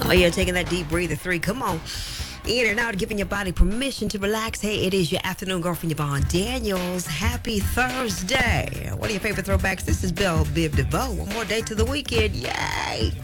Oh, yeah, taking that deep breather. 3. Come on. In and out, giving your body permission to relax. Hey, it is your afternoon girlfriend, Yvonne Daniels. Happy Thursday. One of your favorite throwbacks. This is Belle Biv DeVoe. One more day to the weekend. Yay.